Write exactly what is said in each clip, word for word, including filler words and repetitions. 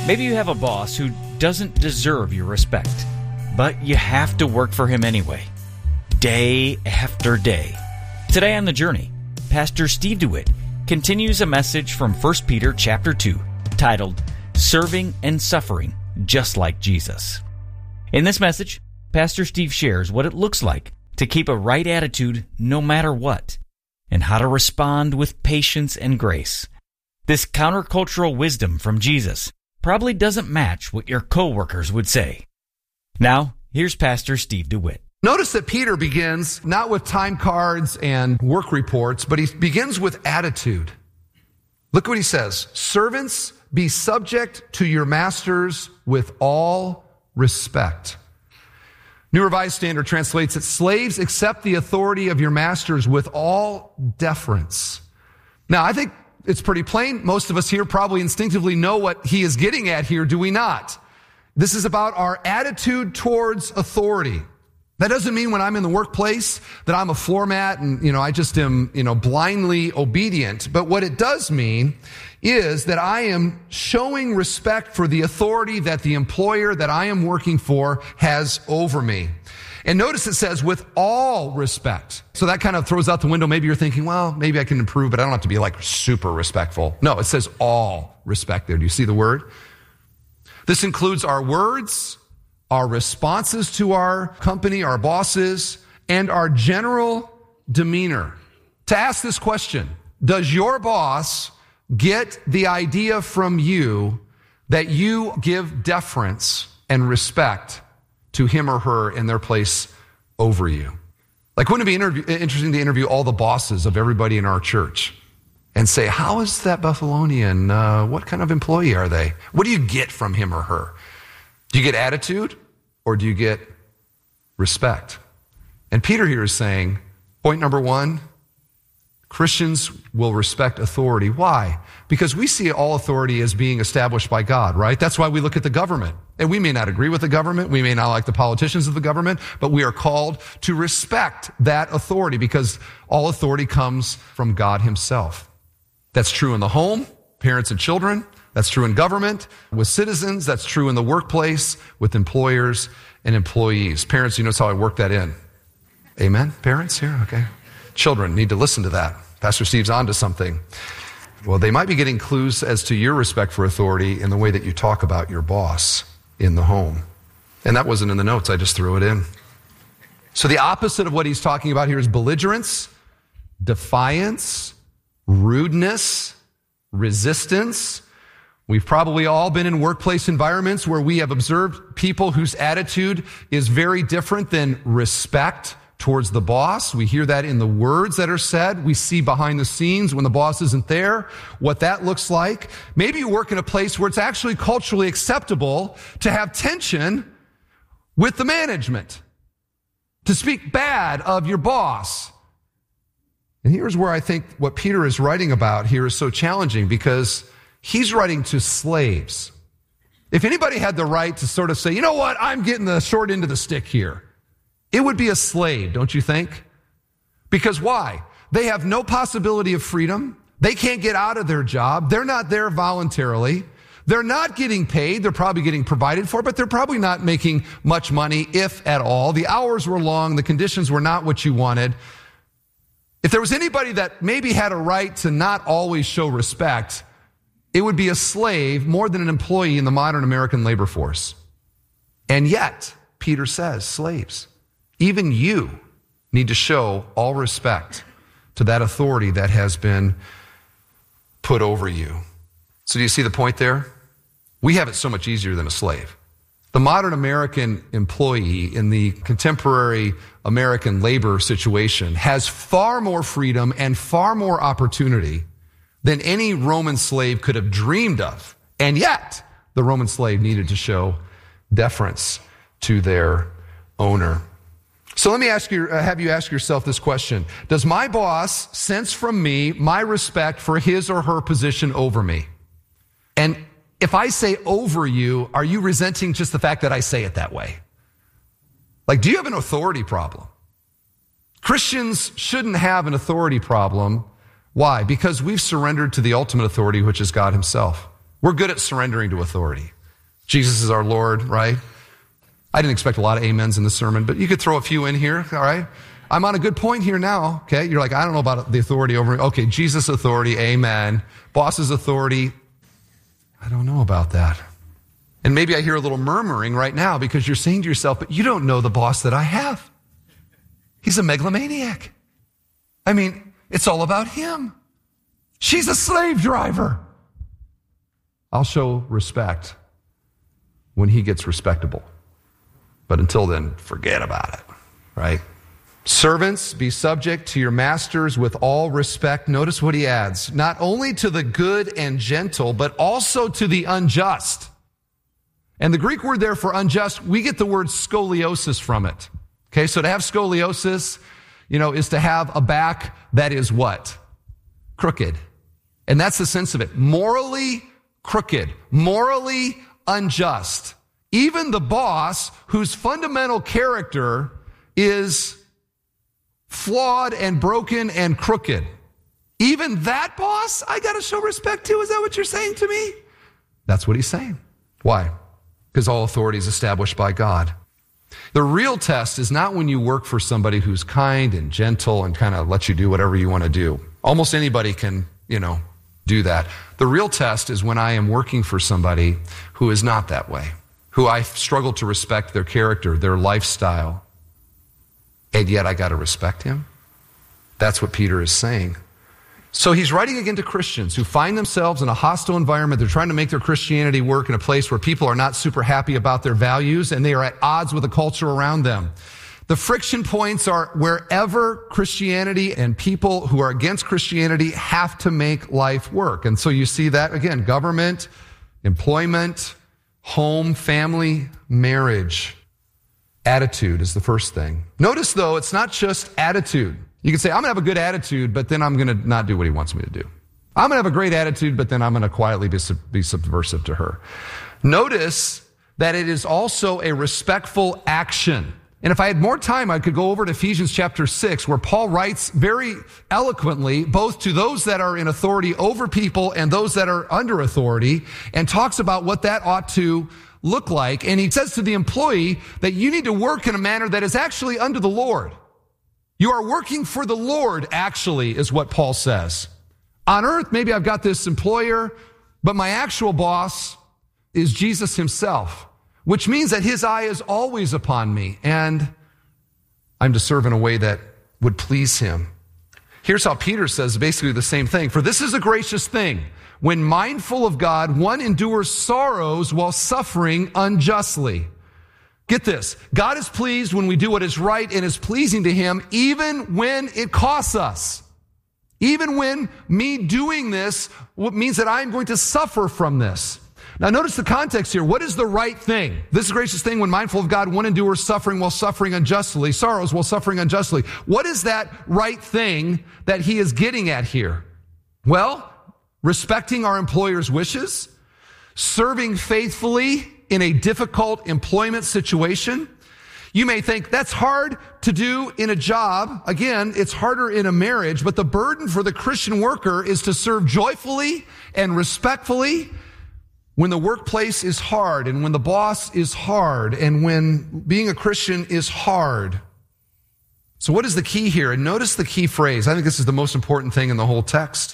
Maybe you have a boss who doesn't deserve your respect, but you have to work for him anyway, day after day. Today on The Journey, Pastor Steve DeWitt continues a message from First Peter chapter two, titled, Serving and Suffering Just Like Jesus. In this message, Pastor Steve shares what it looks like to keep a right attitude no matter what, and how to respond with patience and grace. This countercultural wisdom from Jesus probably doesn't match what your coworkers would say. Now, here's Pastor Steve DeWitt. Notice that Peter begins not with time cards and work reports, but he begins with attitude. Look what he says. Servants, be subject to your masters with all respect. New Revised Standard translates it, slaves, accept the authority of your masters with all deference. Now, I think it's pretty plain. Most of us here probably instinctively know what he is getting at here, do we not? This is about our attitude towards authority. That doesn't mean when I'm in the workplace that I'm a floor mat and, you know, I just am, you know, blindly obedient. But what it does mean is that I am showing respect for the authority that the employer that I am working for has over me. And notice it says with all respect. So that kind of throws out the window. Maybe you're thinking, well, maybe I can improve, but I don't have to be like super respectful. No, it says all respect there. Do you see the word? This includes our words, our responses to our company, our bosses, and our general demeanor. To ask this question, does your boss get the idea from you that you give deference and respect to him or her in their place over you? Like, wouldn't it be interview, interesting to interview all the bosses of everybody in our church and say, how is that Bethelonian? Uh, what kind of employee are they? What do you get from him or her? Do you get attitude or do you get respect? And Peter here is saying, point number one, Christians will respect authority. Why? Because we see all authority as being established by God, right? That's why we look at the government. And we may not agree with the government. We may not like the politicians of the government, but we are called to respect that authority because all authority comes from God himself. That's true in the home, parents and children. That's true in government, with citizens. That's true in the workplace, with employers and employees. Parents, you notice how I work that in. Amen? Parents here? Okay. Children need to listen to that. Pastor Steve's on to something. Well, they might be getting clues as to your respect for authority in the way that you talk about your boss in the home. And that wasn't in the notes. I just threw it in. So the opposite of what he's talking about here is belligerence, defiance, rudeness, resistance. We've probably all been in workplace environments where we have observed people whose attitude is very different than respect towards the boss. We hear that in the words that are said. We see behind the scenes when the boss isn't there what that looks like. Maybe you work in a place where it's actually culturally acceptable to have tension with the management, to speak bad of your boss. And here's where I think what Peter is writing about here is so challenging because he's writing to slaves. If anybody had the right to sort of say, you know what, I'm getting the short end of the stick here, it would be a slave, don't you think? Because why? They have no possibility of freedom. They can't get out of their job. They're not there voluntarily. They're not getting paid. They're probably getting provided for, but they're probably not making much money, if at all. The hours were long. The conditions were not what you wanted. If there was anybody that maybe had a right to not always show respect, it would be a slave more than an employee in the modern American labor force. And yet, Peter says, slaves, even you need to show all respect to that authority that has been put over you. So do you see the point there? We have it so much easier than a slave. The modern American employee in the contemporary American labor situation has far more freedom and far more opportunity than any Roman slave could have dreamed of. And yet, the Roman slave needed to show deference to their owner. So let me ask you, uh, have you ask yourself this question. Does my boss sense from me my respect for his or her position over me? And if I say over you, are you resenting just the fact that I say it that way? Like, do you have an authority problem? Christians shouldn't have an authority problem. Why? Because we've surrendered to the ultimate authority, which is God himself. We're good at surrendering to authority. Jesus is our Lord, right? I didn't expect a lot of amens in the sermon, but you could throw a few in here, all right? I'm on a good point here now, okay? You're like, I don't know about the authority over me. Okay, Jesus' authority, amen. Boss's authority, I don't know about that. And maybe I hear a little murmuring right now because you're saying to yourself, but you don't know the boss that I have. He's a megalomaniac. I mean, it's all about him. She's a slave driver. I'll show respect when he gets respectable. But until then, forget about it, right? Servants, be subject to your masters with all respect. Notice what he adds. Not only to the good and gentle, but also to the unjust. And the Greek word there for unjust, we get the word scoliosis from it. Okay, so to have scoliosis, you know, is to have a back that is what? Crooked. And that's the sense of it. Morally crooked. Morally unjust. Even the boss whose fundamental character is flawed and broken and crooked. Even that boss, I got to show respect to. Is that what you're saying to me? That's what he's saying. Why? Because all authority is established by God. The real test is not when you work for somebody who's kind and gentle and kind of lets you do whatever you want to do. Almost anybody can, you know, do that. The real test is when I am working for somebody who is not that way, who I struggle to respect their character, their lifestyle, and yet I got to respect him. That's what Peter is saying. So he's writing again to Christians who find themselves in a hostile environment. They're trying to make their Christianity work in a place where people are not super happy about their values and they are at odds with the culture around them. The friction points are wherever Christianity and people who are against Christianity have to make life work. And so you see that again, government, employment, home, family, marriage. Attitude is the first thing. Notice though, it's not just attitude. You can say, I'm going to have a good attitude, but then I'm going to not do what he wants me to do. I'm going to have a great attitude, but then I'm going to quietly be, sub- be subversive to her. Notice that it is also a respectful action. And if I had more time, I could go over to Ephesians chapter six, where Paul writes very eloquently, both to those that are in authority over people and those that are under authority, and talks about what that ought to look like. And he says to the employee that you need to work in a manner that is actually under the Lord. You are working for the Lord, actually, is what Paul says. On earth, maybe I've got this employer, but my actual boss is Jesus himself, which means that his eye is always upon me, and I'm to serve in a way that would please him. Here's how Peter says basically the same thing. For this is a gracious thing. When mindful of God, one endures sorrows while suffering unjustly. Get this. God is pleased when we do what is right and is pleasing to him, even when it costs us. Even when me doing this means that I'm going to suffer from this. Now notice the context here. What is the right thing? This is a gracious thing when mindful of God, one endures suffering while suffering unjustly, sorrows while suffering unjustly. What is that right thing that he is getting at here? Well, respecting our employer's wishes, serving faithfully in a difficult employment situation. You may think that's hard to do in a job. Again, it's harder in a marriage, but the burden for the Christian worker is to serve joyfully and respectfully when the workplace is hard and when the boss is hard and when being a Christian is hard. So what is the key here? And notice the key phrase. I think this is the most important thing in the whole text.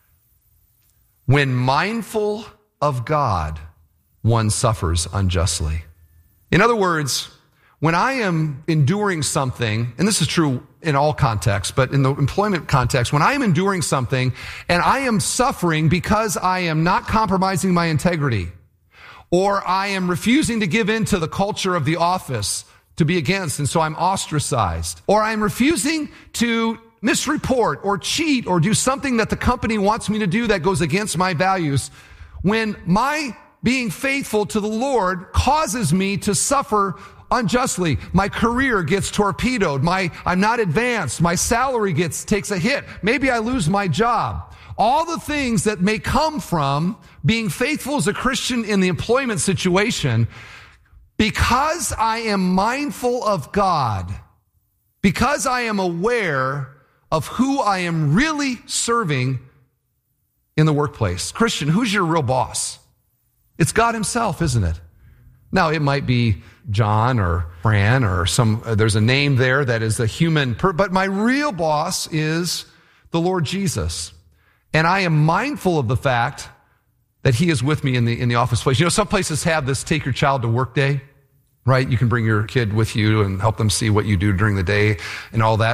When mindful of God, one suffers unjustly. In other words, when I am enduring something, and this is true in all contexts, but in the employment context, when I am enduring something and I am suffering because I am not compromising my integrity, or I am refusing to give in to the culture of the office to be against, and so I'm ostracized, or I'm refusing to misreport or cheat or do something that the company wants me to do that goes against my values, when my being faithful to the Lord causes me to suffer unjustly. My career gets torpedoed. My, I'm not advanced. My salary gets, takes a hit. Maybe I lose my job. All the things that may come from being faithful as a Christian in the employment situation, because I am mindful of God, because I am aware of who I am really serving in the workplace. Christian, who's your real boss? It's God himself, isn't it? Now, it might be John or Fran or some, uh, there's a name there that is a human, per, but my real boss is the Lord Jesus. And I am mindful of the fact that he is with me in the, in the office place. You know, some places have this take your child to work day, right? You can bring your kid with you and help them see what you do during the day and all that.